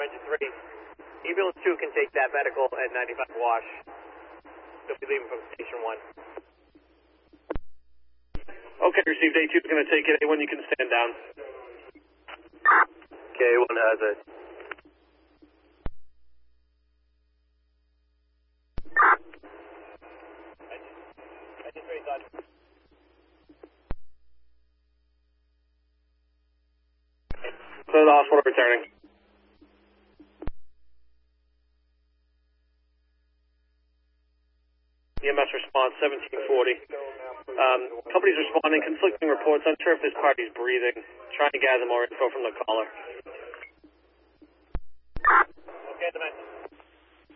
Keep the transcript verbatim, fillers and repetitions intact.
engine three. Ambulance two can take that medical at ninety-five Wash. They'll be leaving from station one. Okay, received. A two is going to take it. A one, you can stand down. Okay, A one has it. Engine three is on. Clear the hospital, returning. E M S response, seventeen forty. Um, company's responding, conflicting reports, unsure if this party's breathing. Trying to gather more info from the caller. Okay, Dimension.